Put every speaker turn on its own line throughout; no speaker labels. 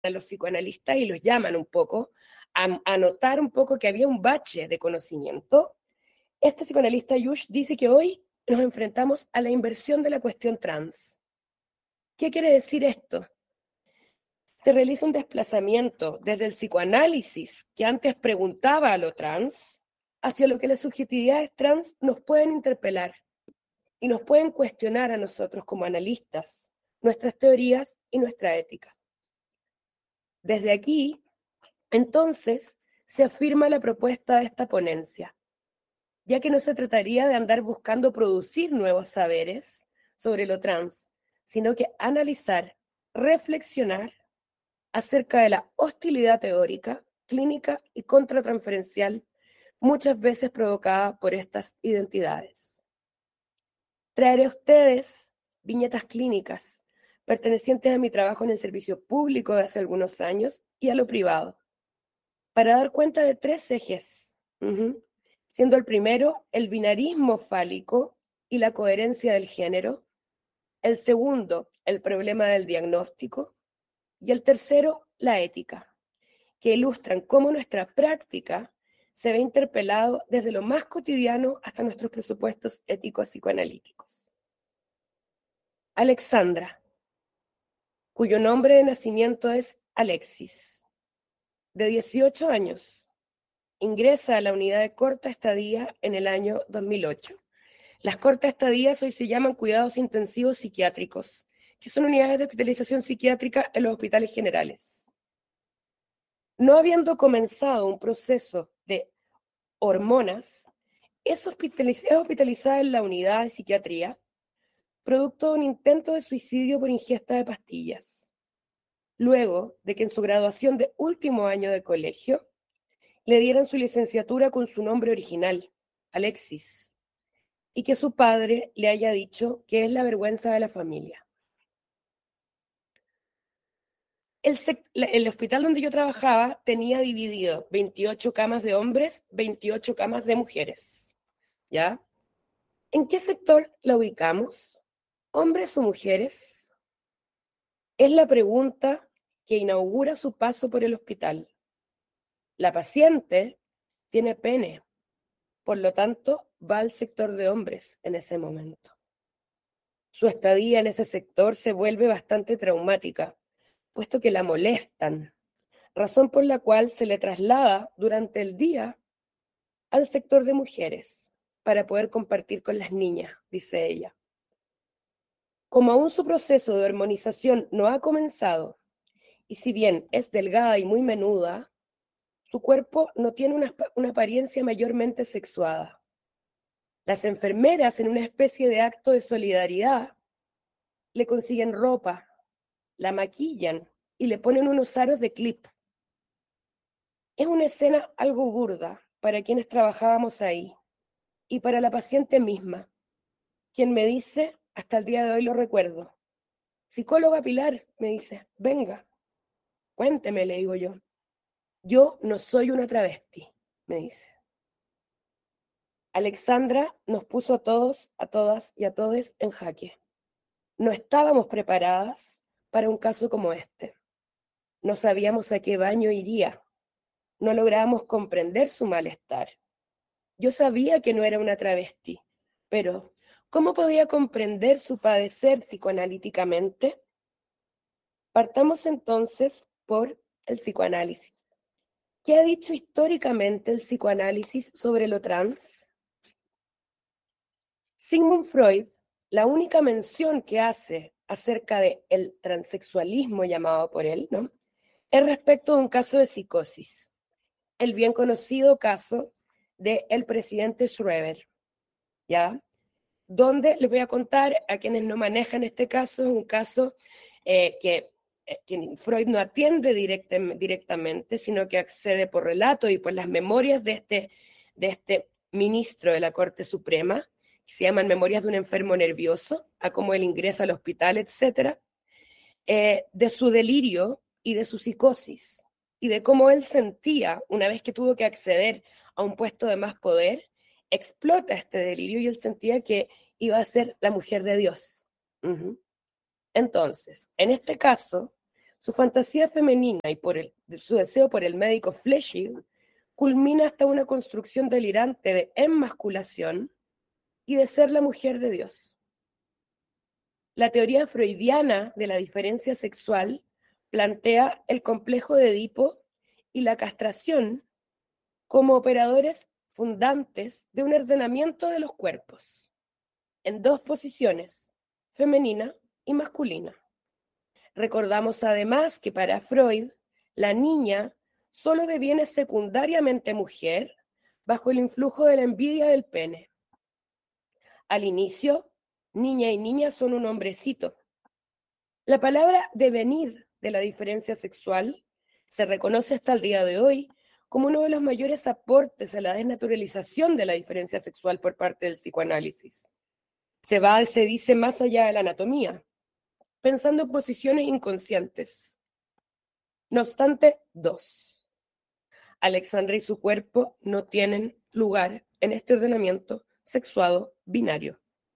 a los psicoanalistas y los llaman un poco a notar un poco que había un bache de conocimiento, este psicoanalista Yush dice que hoy nos enfrentamos a la inversión de la cuestión trans. ¿Qué quiere decir esto? Se realiza un desplazamiento desde el psicoanálisis, que antes preguntaba a lo trans, hacia lo que las subjetividades trans nos pueden interpelar y nos pueden cuestionar a nosotros como analistas, nuestras teorías y nuestra ética. Desde aquí, entonces, se afirma la propuesta de esta ponencia, ya que no se trataría de andar buscando producir nuevos saberes sobre lo trans, sino que analizar, reflexionar acerca de la hostilidad teórica, clínica y contratransferencial, muchas veces provocada por estas identidades. Traeré a ustedes viñetas clínicas pertenecientes a mi trabajo en el servicio público de hace algunos años y a lo privado, para dar cuenta de 3 ejes, siendo el primero el binarismo fálico y la coherencia del género, el segundo el problema del diagnóstico y el tercero la ética, que ilustran cómo nuestra práctica se ve interpelado desde lo más cotidiano hasta nuestros presupuestos éticos psicoanalíticos. Alexandra, cuyo nombre de nacimiento es Alexis, de 18 años, ingresa a la unidad de corta estadía en el año 2008. Las cortas estadías hoy se llaman cuidados intensivos psiquiátricos, que son unidades de hospitalización psiquiátrica en los hospitales generales. No habiendo comenzado un proceso de hormonas, es hospitalizada en la unidad de psiquiatría, producto de un intento de suicidio por ingesta de pastillas. Luego de que en su graduación de último año de colegio, le dieran su licenciatura con su nombre original, Alexis, y que su padre le haya dicho que es la vergüenza de la familia. El hospital donde yo trabajaba tenía dividido 28 camas de hombres, 28 camas de mujeres, ¿ya? ¿En qué sector la ubicamos? ¿Hombres o mujeres? Es la pregunta que inaugura su paso por el hospital. La paciente tiene pene, por lo tanto, va al sector de hombres en ese momento. Su estadía en ese sector se vuelve bastante traumática, puesto que la molestan, razón por la cual se le traslada durante el día al sector de mujeres para poder compartir con las niñas, dice ella. Como aún su proceso de hormonización no ha comenzado, y si bien es delgada y muy menuda, su cuerpo no tiene una apariencia mayormente sexuada. Las enfermeras, en una especie de acto de solidaridad, le consiguen ropa, la maquillan y le ponen unos aros de clip. Es una escena algo burda para quienes trabajábamos ahí y para la paciente misma, quien me dice, hasta el día de hoy lo recuerdo, psicóloga Pilar, me dice, venga, cuénteme, le digo yo. Yo no soy una travesti, me dice. Alexandra nos puso a todos, a todas y a todes en jaque. No estábamos preparadas para un caso como este. No sabíamos a qué baño iría. No lográbamos comprender su malestar. Yo sabía que no era una travesti, pero ¿cómo podía comprender su padecer psicoanalíticamente? Partamos entonces por el psicoanálisis. ¿Qué ha dicho históricamente el psicoanálisis sobre lo trans? Sigmund Freud, la única mención que hace acerca del transexualismo llamado por él, ¿no?, es respecto de un caso de psicosis, el bien conocido caso del presidente Schroeder, ¿ya? Donde les voy a contar a quienes no manejan este caso, es un caso que Freud no atiende directamente, sino que accede por relato y por las memorias de este ministro de la Corte Suprema, que se llaman Memorias de un enfermo nervioso, a cómo él ingresa al hospital, etc., de su delirio y de su psicosis, y de cómo él sentía, una vez que tuvo que acceder a un puesto de más poder, explota este delirio y él sentía que iba a ser la mujer de Dios. Entonces, en este caso, Su fantasía femenina y su deseo por el médico Fleshig culmina hasta una construcción delirante de enmasculación y de ser la mujer de Dios. La teoría freudiana de la diferencia sexual plantea el complejo de Edipo y la castración como operadores fundantes de un ordenamiento de los cuerpos, en dos posiciones, femenina y masculina. Recordamos además que para Freud, la niña solo deviene secundariamente mujer bajo el influjo de la envidia del pene. Al inicio, niña y niña son un hombrecito. La palabra devenir de la diferencia sexual se reconoce hasta el día de hoy como uno de los mayores aportes a la desnaturalización de la diferencia sexual por parte del psicoanálisis. Se dice más allá de la anatomía, pensando en posiciones inconscientes. No obstante, dos. Alexandra y su cuerpo no tienen lugar en este ordenamiento sexuado binario.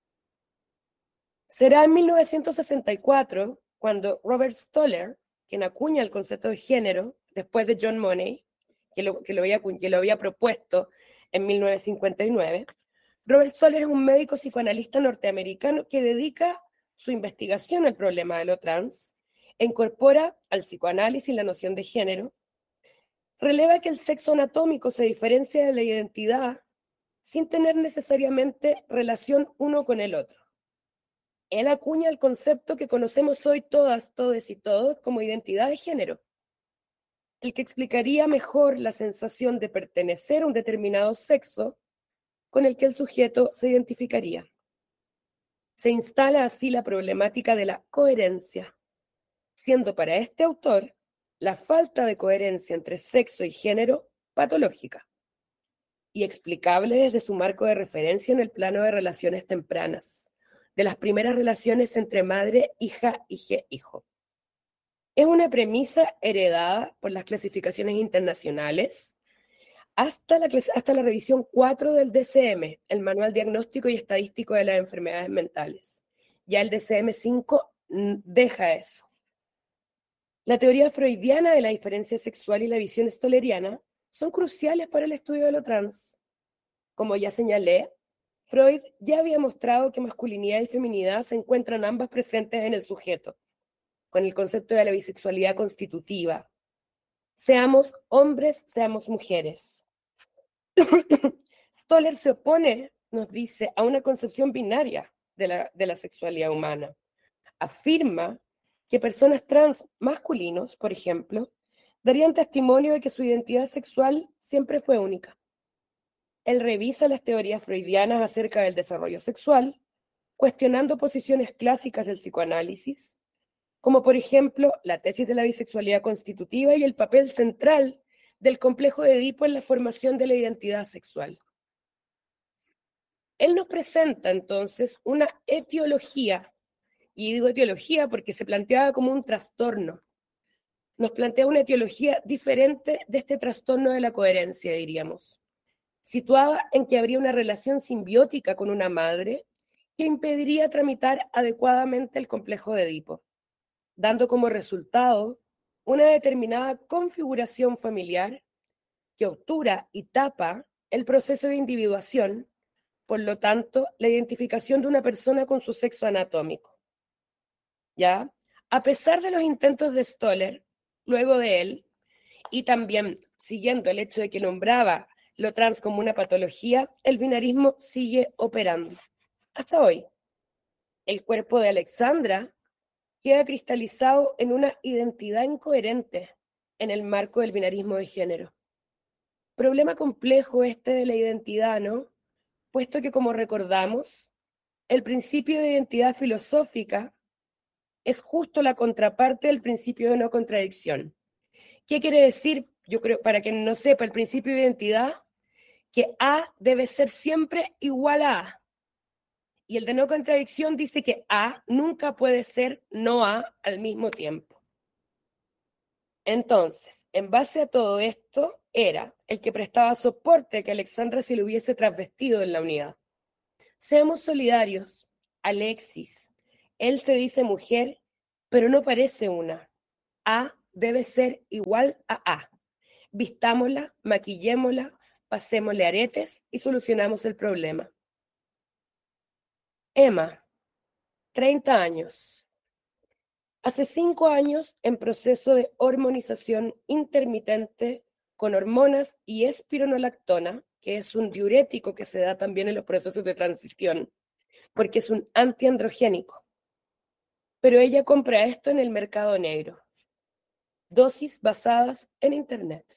Será en 1964 cuando Robert Stoller, quien acuña el concepto de género después de John Money, que lo había propuesto en 1959, Robert Stoller es un médico psicoanalista norteamericano que dedica su investigación al problema de lo trans, e incorpora al psicoanálisis la noción de género, releva que el sexo anatómico se diferencia de la identidad sin tener necesariamente relación uno con el otro. Él acuña el concepto que conocemos hoy todas, todes y todos como identidad de género, el que explicaría mejor la sensación de pertenecer a un determinado sexo con el que el sujeto se identificaría. Se instala así la problemática de la coherencia, siendo para este autor la falta de coherencia entre sexo y género patológica y explicable desde su marco de referencia en el plano de relaciones tempranas, de las primeras relaciones entre madre, hija, hijo. Es una premisa heredada por las clasificaciones internacionales hasta la revisión 4 del DSM, el Manual Diagnóstico y Estadístico de las Enfermedades Mentales. Ya el DSM-5 deja eso. La teoría freudiana de la diferencia sexual y la visión stolleriana son cruciales para el estudio de lo trans. Como ya señalé, Freud ya había mostrado que masculinidad y feminidad se encuentran ambas presentes en el sujeto, con el concepto de la bisexualidad constitutiva. Seamos hombres, seamos mujeres. Stoller se opone, nos dice, a una concepción binaria de la sexualidad humana. Afirma que personas trans masculinos, por ejemplo, darían testimonio de que su identidad sexual siempre fue única. Él revisa las teorías freudianas acerca del desarrollo sexual, cuestionando posiciones clásicas del psicoanálisis, como por ejemplo la tesis de la bisexualidad constitutiva y el papel central del complejo de Edipo en la formación de la identidad sexual. Él nos presenta entonces una etiología, y digo etiología porque se planteaba como un trastorno. Nos plantea una etiología diferente de este trastorno de la coherencia, diríamos, situada en que habría una relación simbiótica con una madre que impediría tramitar adecuadamente el complejo de Edipo, dando como resultado una determinada configuración familiar que obtura y tapa el proceso de individuación, por lo tanto, la identificación de una persona con su sexo anatómico. ¿Ya? A pesar de los intentos de Stoller, luego de él, y también siguiendo el hecho de que nombraba lo trans como una patología, el binarismo sigue operando. Hasta hoy, el cuerpo de Alexandra queda cristalizado en una identidad incoherente en el marco del binarismo de género. Problema complejo este de la identidad, ¿no? Puesto que, como recordamos, el principio de identidad filosófica es justo la contraparte del principio de no contradicción. ¿Qué quiere decir? Yo creo, para quien no sepa, el principio de identidad, que A debe ser siempre igual a A. Y el de no contradicción dice que A nunca puede ser no A al mismo tiempo. Entonces, en base a todo esto, era el que prestaba soporte a que Alexandra se le hubiese transvestido en la unidad. Seamos solidarios, Alexis. Él se dice mujer, pero no parece una. A debe ser igual a A. Vistámosla, maquillémosla, pasémosle aretes y solucionamos el problema. Emma, 30 años. Hace 5 años en proceso de hormonización intermitente con hormonas y espironolactona, que es un diurético que se da también en los procesos de transición, porque es un antiandrogénico. Pero ella compra esto en el mercado negro. Dosis basadas en Internet.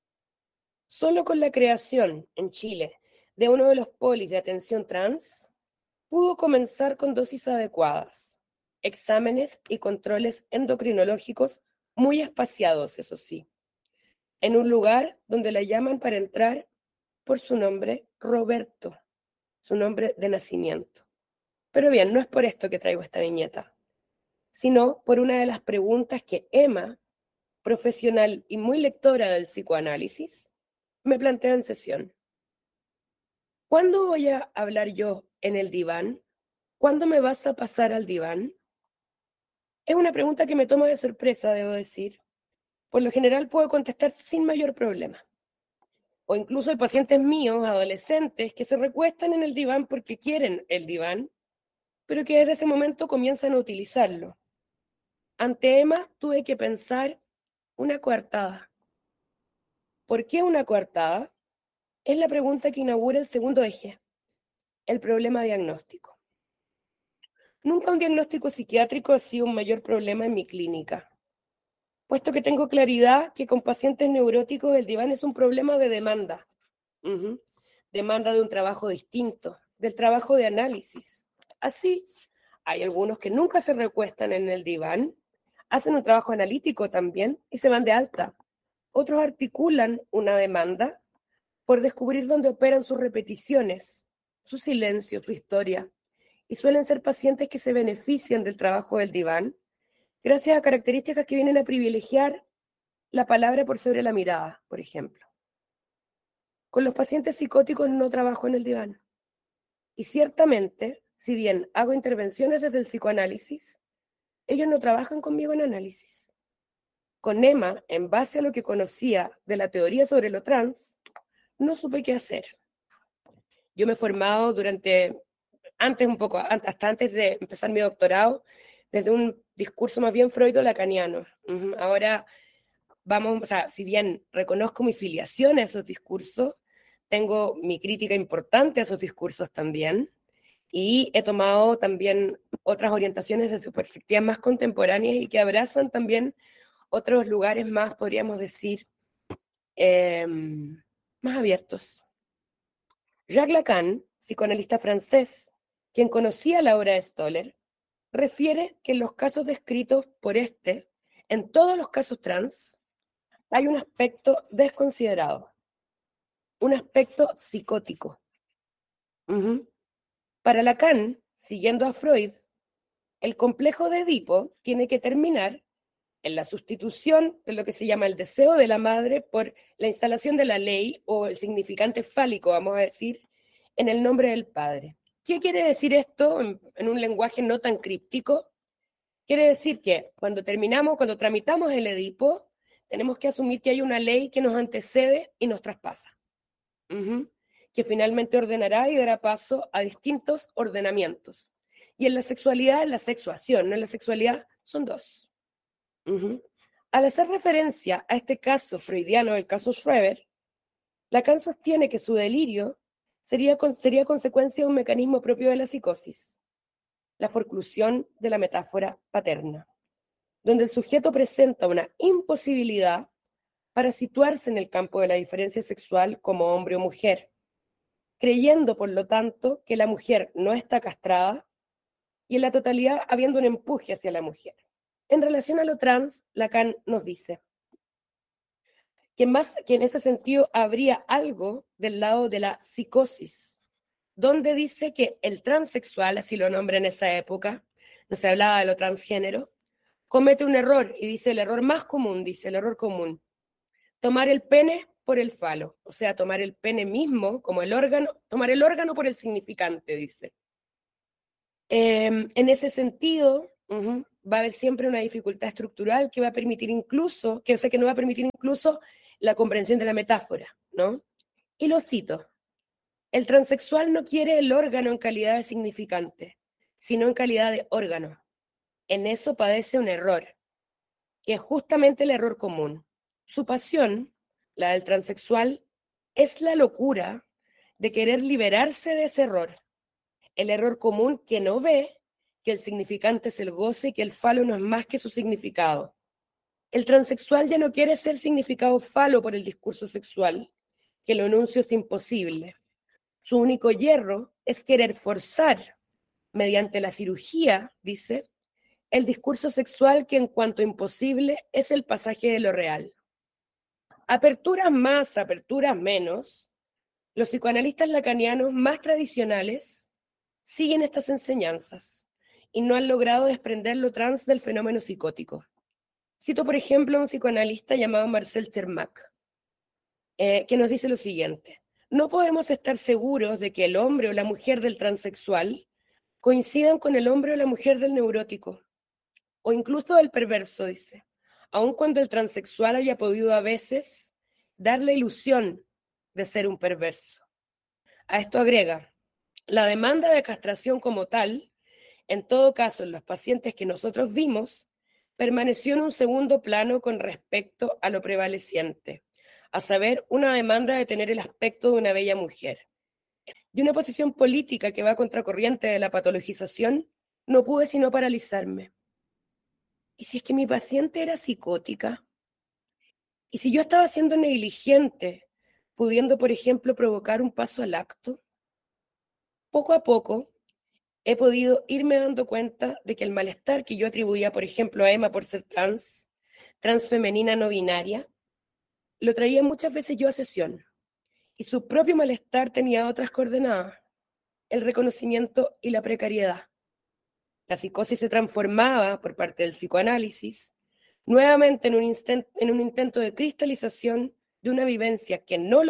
Solo con la creación en Chile de uno de los polis de atención trans, pudo comenzar con dosis adecuadas, exámenes y controles endocrinológicos muy espaciados, eso sí, en un lugar donde la llaman para entrar por su nombre Roberto, su nombre de nacimiento. Pero bien, no es por esto que traigo esta viñeta, sino por una de las preguntas que Emma, profesional y muy lectora del psicoanálisis, me plantea en sesión. ¿Cuándo voy a hablar yo en el diván? ¿Cuándo me vas a pasar al diván? Es una pregunta que me toma de sorpresa, debo decir. Por lo general puedo contestar sin mayor problema. O incluso hay pacientes míos, adolescentes, que se recuestan en el diván porque quieren el diván, pero que desde ese momento comienzan a utilizarlo. Ante Emma tuve que pensar una coartada. ¿Por qué una coartada? Es la pregunta que inaugura el segundo eje, el problema diagnóstico. Nunca un diagnóstico psiquiátrico ha sido un mayor problema en mi clínica, puesto que tengo claridad que con pacientes neuróticos el diván es un problema de demanda. Demanda de un trabajo distinto, del trabajo de análisis. Así, hay algunos que nunca se recuestan en el diván, hacen un trabajo analítico también y se van de alta. Otros articulan una demanda por descubrir dónde operan sus repeticiones, su silencio, su historia. Y suelen ser pacientes que se benefician del trabajo del diván gracias a características que vienen a privilegiar la palabra por sobre la mirada, por ejemplo. Con los pacientes psicóticos no trabajo en el diván. Y ciertamente, si bien hago intervenciones desde el psicoanálisis, ellos no trabajan conmigo en análisis. Con Emma, en base a lo que conocía de la teoría sobre lo trans, no supe qué hacer. Yo me he formado hasta antes de empezar mi doctorado, desde un discurso más bien freudo-lacaniano. Ahora vamos, o sea, si bien reconozco mi filiación a esos discursos, tengo mi crítica importante a esos discursos también, y he tomado también otras orientaciones desde perspectivas más contemporáneas y que abrazan también otros lugares más, podríamos decir, más abiertos. Jacques Lacan, psicoanalista francés, quien conocía la obra de Stoller, refiere que en los casos descritos por en todos los casos trans, hay un aspecto desconsiderado, un aspecto psicótico. Para Lacan, siguiendo a Freud, el complejo de Edipo tiene que terminar en la sustitución de lo que se llama el deseo de la madre por la instalación de la ley o el significante fálico, vamos a decir, en el nombre del padre. ¿Qué quiere decir esto en un lenguaje no tan críptico? Quiere decir que cuando tramitamos el Edipo, tenemos que asumir que hay una ley que nos antecede y nos traspasa, que finalmente ordenará y dará paso a distintos ordenamientos. Y en la sexualidad, en la sexuación, no en la sexualidad, son dos. Al hacer referencia a este caso freudiano, el caso Schreber, Lacan sostiene que su delirio sería consecuencia de un mecanismo propio de la psicosis, la forclusión de la metáfora paterna, donde el sujeto presenta una imposibilidad para situarse en el campo de la diferencia sexual como hombre o mujer, creyendo, por lo tanto, que la mujer no está castrada y en la totalidad habiendo un empuje hacia la mujer. En relación a lo trans, Lacan nos dice que en ese sentido habría algo del lado de la psicosis, donde dice que el transexual, así lo nombra en esa época, no se hablaba de lo transgénero, comete un error, y dice el error más común, el error común, tomar el pene por el falo, o sea, tomar el pene mismo como el órgano, tomar el órgano por el significante, dice. En ese sentido, va a haber siempre una dificultad estructural que va a permitir incluso, que no va a permitir incluso la comprensión de la metáfora, ¿no? Y lo cito: el transexual no quiere el órgano en calidad de significante, sino en calidad de órgano. En eso padece un error, que es justamente el error común. Su pasión, la del transexual, es la locura de querer liberarse de ese error. El error común que no ve que el significante es el goce y que el falo no es más que su significado. El transexual ya no quiere ser significado falo por el discurso sexual, que lo enuncio es imposible. Su único hierro es querer forzar, mediante la cirugía, dice, el discurso sexual que en cuanto imposible es el pasaje de lo real. Aperturas más, aperturas menos, los psicoanalistas lacanianos más tradicionales siguen estas enseñanzas y no han logrado desprender lo trans del fenómeno psicótico. Cito, por ejemplo, a un psicoanalista llamado Marcel Chermak, que nos dice lo siguiente: no podemos estar seguros de que el hombre o la mujer del transexual coincidan con el hombre o la mujer del neurótico, o incluso del perverso, dice, aun cuando el transexual haya podido a veces dar la ilusión de ser un perverso. A esto agrega: la demanda de castración como tal, en todo caso en los pacientes que nosotros vimos, permaneció en un segundo plano con respecto a lo prevaleciente, a saber, una demanda de tener el aspecto de una bella mujer. Y una posición política que va contracorriente de la patologización, no pude sino paralizarme. ¿Y si es que mi paciente era psicótica? ¿Y si yo estaba siendo negligente, pudiendo, por ejemplo, provocar un paso al acto? Poco a poco he podido irme dando cuenta de que el malestar que yo atribuía, por ejemplo, a Emma por ser transfemenina no binaria, lo traía muchas veces yo a sesión. Y su propio malestar tenía otras coordenadas: el reconocimiento y la precariedad. La psicosis se transformaba, por parte del psicoanálisis, nuevamente en un intento de cristalización de una vivencia que no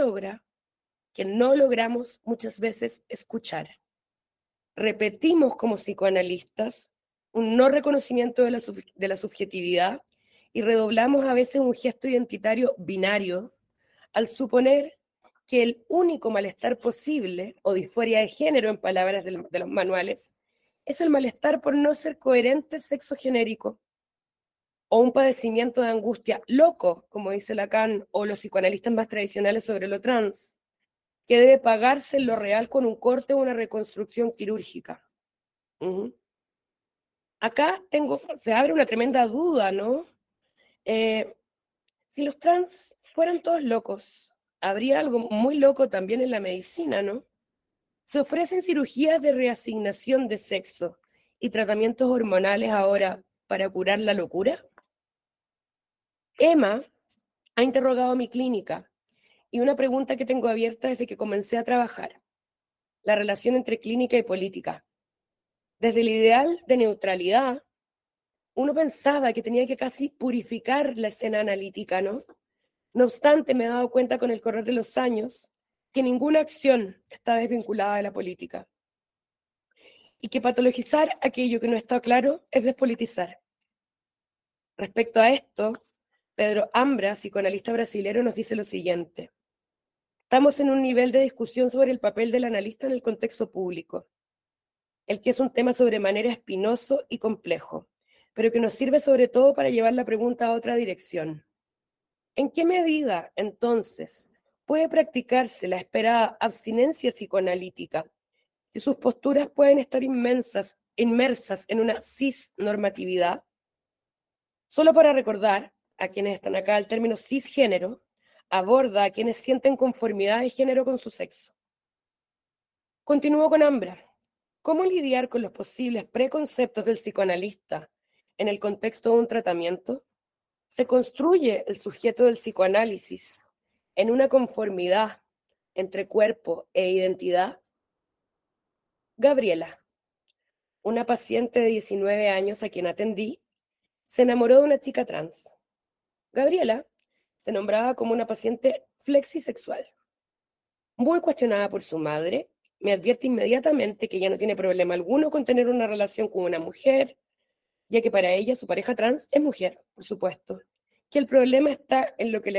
logramos muchas veces escuchar. Repetimos como psicoanalistas un no reconocimiento de la subjetividad y redoblamos a veces un gesto identitario binario al suponer que el único malestar posible, o disforia de género en palabras de los manuales, es el malestar por no ser coherente sexogenérico, o un padecimiento de angustia loco, como dice Lacan o los psicoanalistas más tradicionales sobre lo trans, que debe pagarse en lo real con un corte o una reconstrucción quirúrgica. Acá se abre una tremenda duda, ¿no? Si los trans fueran todos locos, habría algo muy loco también en la medicina, ¿no? Se ofrecen cirugías de reasignación de sexo y tratamientos hormonales ahora para curar la locura. Emma ha interrogado mi clínica y una pregunta que tengo abierta desde que comencé a trabajar: la relación entre clínica y política. Desde el ideal de neutralidad, uno pensaba que tenía que casi purificar la escena analítica, ¿no? No obstante, me he dado cuenta con el correr de los años que ninguna acción está desvinculada de la política y que patologizar aquello que no está claro es despolitizar. Respecto a esto, Pedro Ambra, psicoanalista brasilero, nos dice lo siguiente: estamos en un nivel de discusión sobre el papel del analista en el contexto público, el que es un tema sobremanera espinoso y complejo, pero que nos sirve sobre todo para llevar la pregunta a otra dirección. ¿En qué medida, entonces, puede practicarse la esperada abstinencia psicoanalítica si sus posturas pueden estar inmersas en una cisnormatividad? Solo para recordar a quienes están acá, el término cisgénero aborda a quienes sienten conformidad de género con su sexo. Continúo con Ambra. ¿Cómo lidiar con los posibles preconceptos del psicoanalista en el contexto de un tratamiento? Se construye el sujeto del psicoanálisis en una conformidad entre cuerpo e identidad. Gabriela, una paciente de 19 años a quien atendí, se enamoró de una chica trans. Gabriela se nombraba como una paciente flexisexual. Muy cuestionada por su madre, me advierte inmediatamente que ella no tiene problema alguno con tener una relación con una mujer, ya que para ella su pareja trans es mujer, por supuesto, que el problema está en lo que le